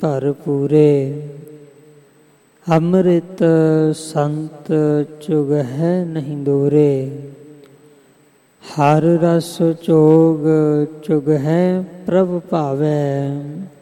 ਭਰਪੂਰੇ। ਅੰਮ੍ਰਿਤ ਸੰਤ ਚੁਗਹਿ ਨਹੀਂ ਦੋਰੇ, ਹਰ ਰਸ ਚੋਗ ਚੁਗਹਿ ਪ੍ਰਭ ਭਾਵੈ।